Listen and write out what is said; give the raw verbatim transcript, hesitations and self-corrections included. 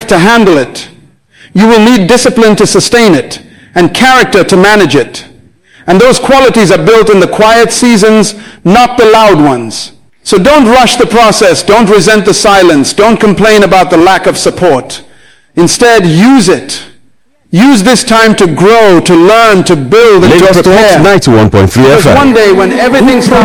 strength to handle it. You will need discipline to sustain it and character to manage it. And those qualities are built in the quiet seasons, not the loud ones. So don't rush the process. Don't resent the silence. Don't complain about the lack of support. Instead, use it. Use this time to grow, to learn, to build, and to Lagos prepare. ninety-one point three F Because M. one day when everything starts